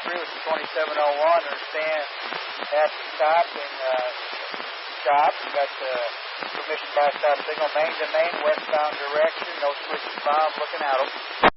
3 with the 2701. Understand at the top in shop. We got the permission by stop signal, main to main, westbound direction. No switches, Bob. Looking out.